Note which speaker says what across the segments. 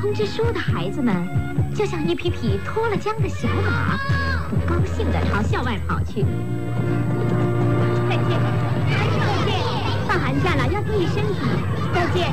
Speaker 1: 通知书的孩子们，就像一匹匹脱了缰的小马，不高兴地朝校外跑去。再见，再见！放寒假了，要注意身体。再见。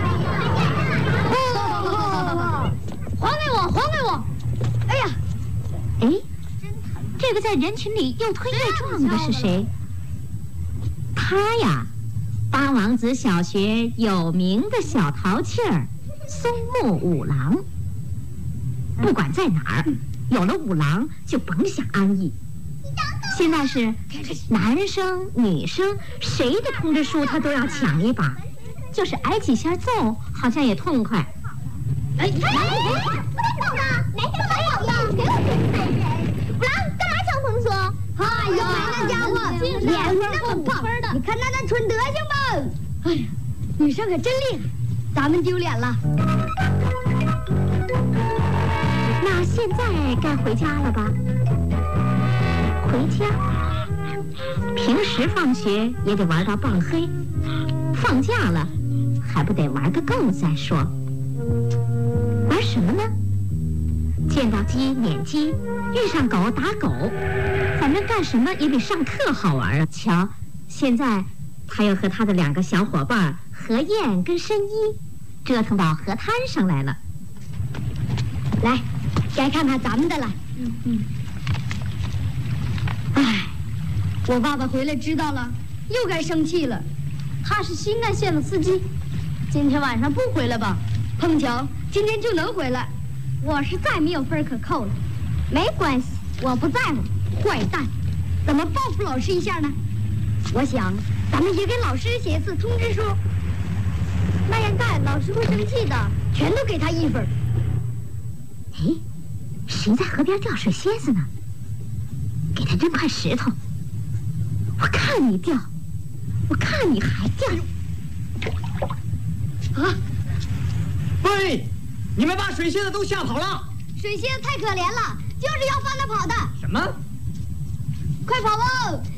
Speaker 2: 还给我，还给我！哎呀，
Speaker 1: 哎，这个在人群里又推又撞的是谁？他呀，八王子小学有名的小淘气儿松木五郎。不管在哪儿，有了五郎就甭想安逸。现在是男生女生谁的通知书他都要抢一把，就是挨几下揍好像也痛快。
Speaker 2: 哎，不能动啊！男生哪有的？给我这男人！五郎，干嘛抢风说？哎呦，那家伙脸那么胖，你看那蠢德行吧？哎呀，女生可真厉害，咱们丢脸了。
Speaker 1: 那现在该回家了吧？回家？平时放学也得玩到傍黑，放假了还不得玩个够再说。玩什么呢？见到鸡撵鸡，遇上狗打狗，反正干什么也比上课好玩啊！瞧，现在他又和他的2个小伙伴何燕跟申一折腾到河滩上来了。
Speaker 2: 来，该看看咱们的了。哎，我爸爸回来知道了，又该生气了。他是新干线的司机，今天晚上不回来吧？碰巧今天就能回来。我是再没有分可扣了，没关系，我不在乎。坏蛋，怎么报复老师一下呢？我想咱们也给老师写一次通知书，那样干老师会生气的，全都给他1分。
Speaker 1: 哎，谁在河边钓水蝎子呢？给他扔块石头，我看你钓，我看你还钓。
Speaker 3: 啊！喂，你们把水蝎子都吓跑了！
Speaker 2: 水蝎子太可怜了，就是要放它跑的。
Speaker 3: 什么？
Speaker 2: 快跑哦！